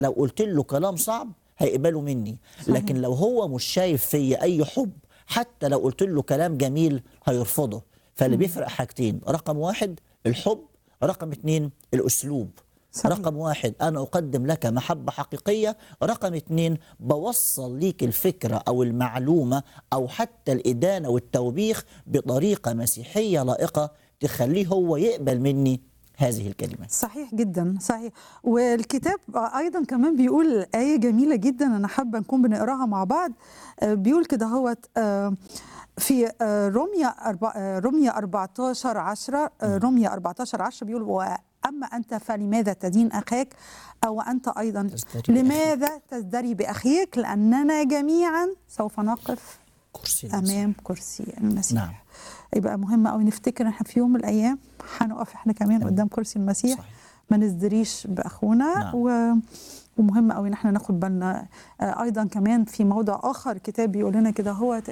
لو قلت له كلام صعب هيقبله مني، لكن لو هو مش شايف فيا أي حب حتى لو قلت له كلام جميل هيرفضه. فاللي بيفرق حاجتين، رقم واحد الحب، رقم اتنين الأسلوب. صحيح. رقم واحد أنا أقدم لك محبة حقيقية، رقم اتنين بوصل ليك الفكرة أو المعلومة أو حتى الإدانة والتوبيخ بطريقة مسيحية لائقة تخليه هو يقبل مني هذه الكلمات. صحيح جدا، صحيح. والكتاب ايضا كمان بيقول آية جميلة جدا، انا حابة نكون بنقراها مع بعض. بيقول كده هوت في رمية 14:10. رمية 14:10 بيقول: وأما أنت فلماذا تدين أخاك، أو أنت أيضا لماذا تزدري بأخيك، لأننا جميعا سوف نقف أمام كرسي المسيح. نعم. يبقى مهم قوي نفتكر احنا في يوم من الأيام هنقف احنا كمان قدام كرسي المسيح. صحيح. ما نزدريش بأخونا. نعم. ومهم قوي ان احنا ناخد بالنا. ايضا كمان في موضع اخر الكتاب بيقول لنا كده هو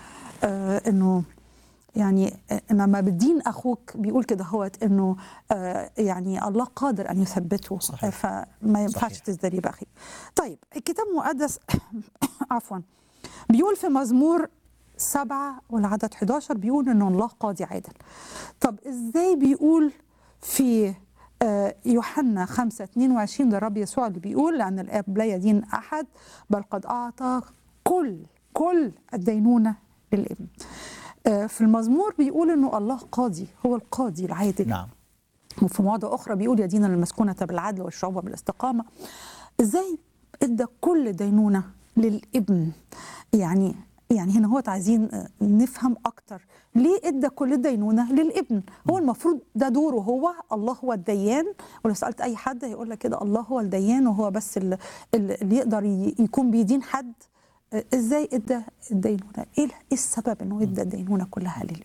انه يعني لما بتدين اخوك بيقول كده هو انه يعني الله قادر ان يثبته. صحيح. فما ينفعش تزدري باخيك. طيب الكتاب المقدس عفوا بيقول في مزمور 7 والعدد 11 بيقول انه الله قاضي عادل. طب ازاي بيقول في يوحنا 5:22 ده الرب يسوع اللي بيقول: لأن الآب لا يدين أحد بل قد أعطى كل الدينونة للابن. في المزمور بيقول إنه الله قاضي، هو القاضي العادل. نعم. وفي مواضع أخرى بيقول: يدين المسكونة بالعدل والشعوب بالاستقامة. إزاي إدى كل دينونة للابن؟ يعني هنا هو عايزين نفهم أكتر ليه إدى كل الدينونة للابن. هو المفروض ده دوره، هو الله هو الديان. ولو سألت أي حد هيقول لك كده الله هو الديان، وهو بس اللي يقدر يكون بيدين حد. إزاي إدى الدينونة؟ إيه السبب إنه إدى الدينونة كلها للابن؟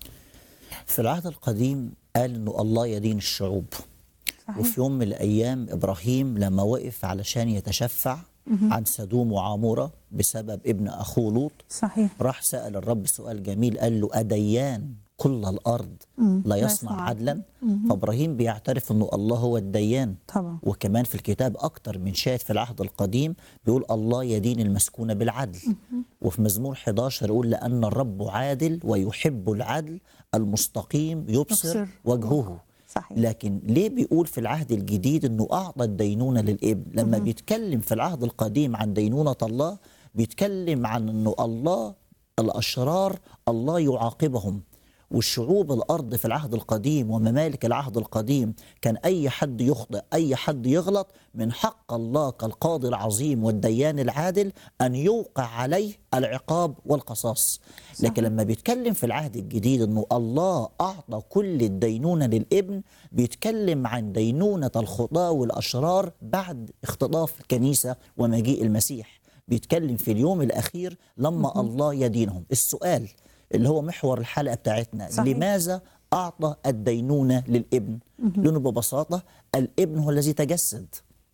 في العهد القديم قال إنه الله يدين الشعوب. صحيح. وفي يوم من الأيام إبراهيم لما وقف علشان يتشفع عن سدوم وعمورة بسبب ابن أخوه لوط. صحيح. راح سأل الرب سؤال جميل، قال له: أديان كل الأرض لا يصنع عدلا؟ فإبراهيم بيعترف أنه الله هو الديان طبعا. وكمان في الكتاب أكتر من شاهد في العهد القديم بيقول الله يدين المسكونة بالعدل. وفي مزمور 11 يقول: لأن الرب عادل ويحب العدل، المستقيم يبصر وجهه. صحيح. لكن ليه بيقول في العهد الجديد انه اعطى الدينونة للابن؟ لما بيتكلم في العهد القديم عن دينونة الله بيتكلم عن انه الله الاشرار الله يعاقبهم، والشعوب الارض في العهد القديم وممالك العهد القديم كان اي حد يخطئ، اي حد يغلط، من حق الله كالقاضي العظيم والديان العادل ان يوقع عليه العقاب والقصاص. لكن لما بيتكلم في العهد الجديد انه الله اعطى كل الدينونة للابن، بيتكلم عن دينونة الخطاة والاشرار بعد اختطاف الكنيسة ومجيء المسيح. بيتكلم في اليوم الاخير لما الله يدينهم. السؤال اللي هو محور الحلقة بتاعتنا: صحيح. لماذا أعطى الدينونة للابن؟ لأنه ببساطة الابن هو الذي تجسد،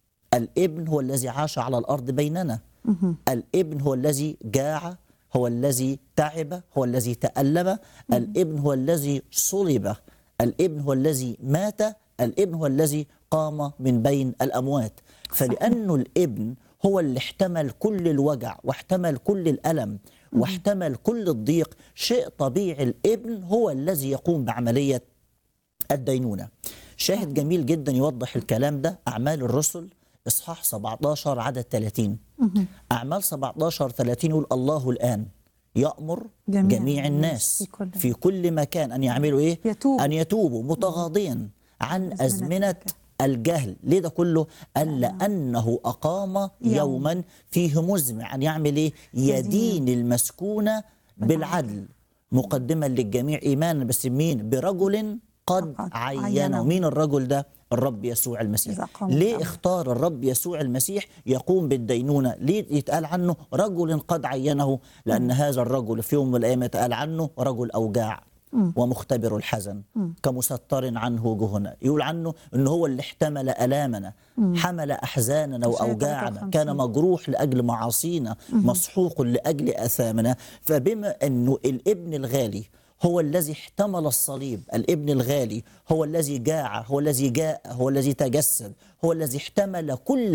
الابن هو الذي عاش على الأرض بيننا، الابن هو الذي جاع، هو الذي تعب، هو الذي تألم، الابن هو الذي صلب، الابن هو الذي مات، الابن هو الذي قام من بين الأموات. فلأنه الابن هو اللي احتمل كل الوجع واحتمل كل الألم واحتمل كل الضيق، شيء طبيعي الابن هو الذي يقوم بعملية الدينونة. شاهد جميل جدا يوضح الكلام ده أعمال الرسل إصحاح 17 عدد 30. أعمال 17:30 يقول: الله الآن يأمر جميع الناس في كل مكان أن يعملوا إيه؟ أن يتوبوا متغاضيا عن أزمنة الجهل. ليه ده كله؟ قال لأنه أقام يوما فيه مزمع أن يعمل إيه؟ يدين المسكونة بالعدل مقدما للجميع إيمانا. بس مين؟ برجل قد عينه. مين الرجل ده؟ الرب يسوع المسيح. ليه اختار الرب يسوع المسيح يقوم بالدينونة؟ ليه يتقال عنه رجل قد عينه؟ لأن هذا الرجل في يوم من الأيام يتقال عنه رجل أوجاع ومختبر الحزن كمستر عنه وجهنا. يقول عنه انه هو اللي احتمل الامنا، حمل احزاننا واوجاعنا، كان مجروح لاجل معاصينا، مسحوق لاجل اثامنا. فبما انه الابن الغالي هو الذي احتمل الصليب، الابن الغالي هو الذي جاع، هو الذي جاء، هو الذي تجسد، هو الذي احتمل كل